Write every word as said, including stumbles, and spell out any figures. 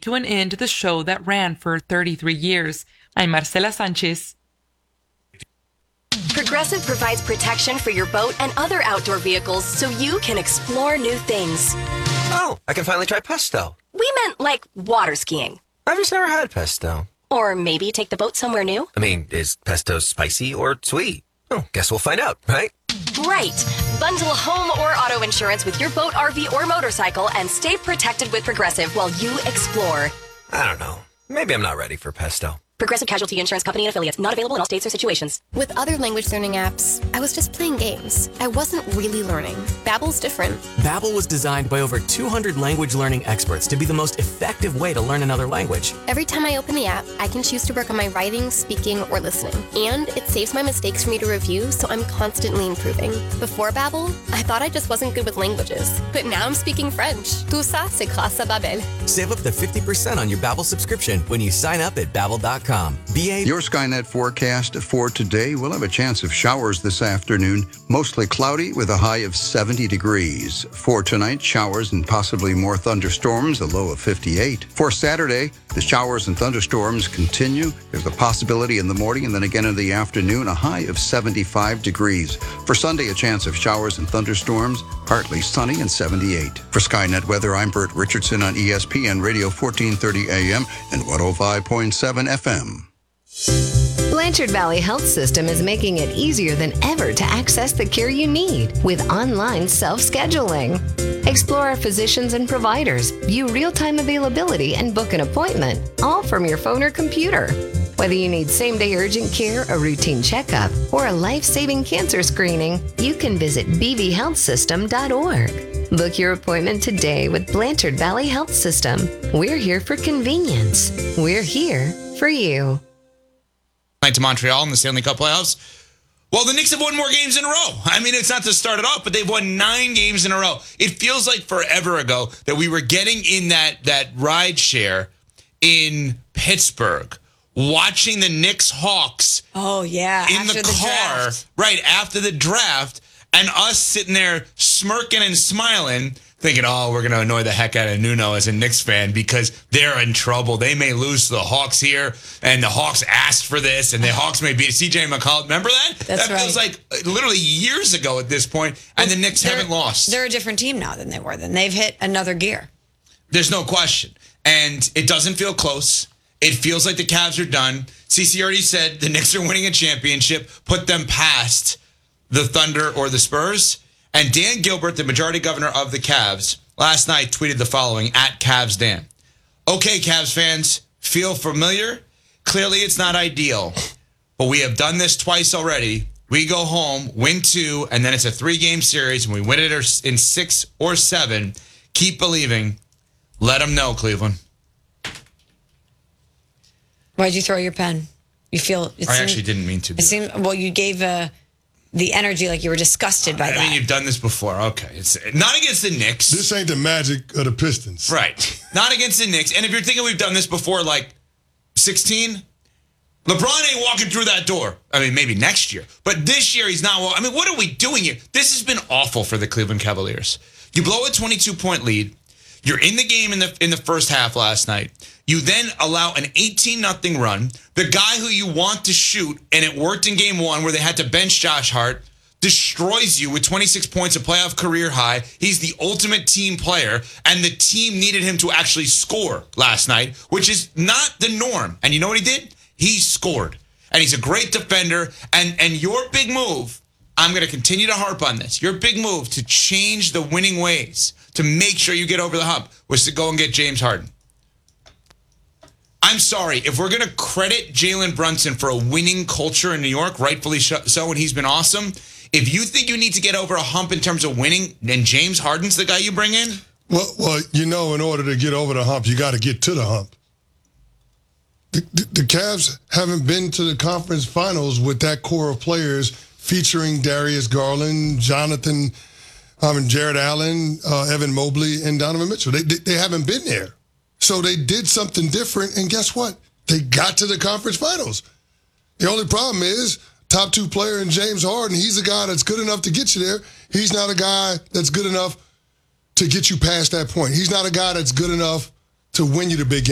to an end to the show that ran for thirty-three years. I'm Marcela Sanchez. Progressive provides protection for your boat and other outdoor vehicles so you can explore new things. Oh, I can finally try pesto. We meant like water skiing. I've just never had pesto. Or maybe take the boat somewhere new. I mean, is pesto spicy or sweet? Oh, guess we'll find out, right? Right. Bundle home or auto insurance with your boat, R V, or motorcycle and stay protected with Progressive while you explore. I don't know. Maybe I'm not ready for pesto. Progressive Casualty Insurance Company and affiliates. Not available in all states or situations. With other language learning apps, I was just playing games. I wasn't really learning. Babbel's different. Babbel was designed by over two hundred language learning experts to be the most effective way to learn another language. Every time I open the app, I can choose to work on my writing, speaking, or listening. And it saves my mistakes for me to review, so I'm constantly improving. Before Babbel, I thought I just wasn't good with languages. But now I'm speaking French. Tout ça, c'est grâce à Babbel. Save up to fifty percent on your Babbel subscription when you sign up at Babbel dot com. B A Your Skynet forecast for today. We'll have a chance of showers this afternoon. Mostly cloudy with a high of seventy degrees. For tonight, showers and possibly more thunderstorms, a low of fifty-eight. For Saturday, the showers and thunderstorms continue. There's a possibility in the morning and then again in the afternoon, a high of seventy-five degrees. For Sunday, a chance of showers and thunderstorms, partly sunny and seventy-eight. For Skynet Weather, I'm Bert Richardson on E S P N Radio fourteen thirty A M and one oh five point seven F M. Blanchard Valley Health System is making it easier than ever to access the care you need with online self-scheduling. Explore our physicians and providers, view real-time availability, and book an appointment, all from your phone or computer. Whether you need same-day urgent care, a routine checkup, or a life-saving cancer screening, you can visit b v health system dot org. Book your appointment today with Blanchard Valley Health System. We're here for convenience. We're here for you. To Montreal in the Stanley Cup playoffs. Well, the Knicks have won more games in a row. I mean, it's not to start it off, but they've won nine games in a row. It feels like forever ago that we were getting in that that ride share in Pittsburgh, watching the Knicks Hawks. Oh yeah, in the, the car draft. right after the draft, and us sitting there smirking and smiling, thinking, oh, we're going to annoy the heck out of Nuno as a Knicks fan because they're in trouble. They may lose to the Hawks here, and the Hawks asked for this, and the Hawks may beat C J McCollum. Remember that? That's that feels right. like literally years ago at this point, and well, the Knicks haven't lost. They're a different team now than they were then. They've hit another gear. There's no question. And it doesn't feel close. It feels like the Cavs are done. CeCe already said the Knicks are winning a championship, put them past the Thunder or the Spurs. And Dan Gilbert, the majority governor of the Cavs, last night tweeted the following, at Cavs Dan. Okay, Cavs fans, feel familiar? Clearly it's not ideal, but we have done this twice already. We go home, win two, and then it's a three-game series, and we win it in six or seven. Keep believing. Let them know, Cleveland. Why'd you throw your pen? You feel... It I seemed, actually didn't mean to. It seemed, well, you gave... Uh, the energy like you were disgusted by I that. I mean, you've done this before. Okay. It's not against the Knicks. This ain't the Magic of the Pistons. Right. Not against the Knicks. And if you're thinking we've done this before, like sixteen, LeBron ain't walking through that door. I mean, maybe next year. But this year, he's not. I mean, what are we doing here? This has been awful for the Cleveland Cavaliers. You blow a twenty-two point lead. You're in the game in the in the first half last night. You then allow an eighteen nothing run. The guy who you want to shoot, and it worked in game one where they had to bench Josh Hart, destroys you with twenty-six points, a playoff career high. He's the ultimate team player, and the team needed him to actually score last night, which is not the norm. And you know what he did? He scored. And he's a great defender. And, and your big move, I'm going to continue to harp on this, your big move to change the winning ways, to make sure you get over the hump, was to go and get James Harden. I'm sorry, if we're going to credit Jalen Brunson for a winning culture in New York, rightfully so, and he's been awesome, if you think you need to get over a hump in terms of winning, then James Harden's the guy you bring in? Well, well, you know, in order to get over the hump, you got to get to the hump. The, the, the Cavs haven't been to the conference finals with that core of players featuring Darius Garland, Jonathan, I mean, Jared Allen, uh, Evan Mobley, and Donovan Mitchell. They, they, they haven't been there. So they did something different, and guess what? They got to the conference finals. The only problem is top two player in James Harden, he's a guy that's good enough to get you there. He's not a guy that's good enough to get you past that point. He's not a guy that's good enough to win you the big game.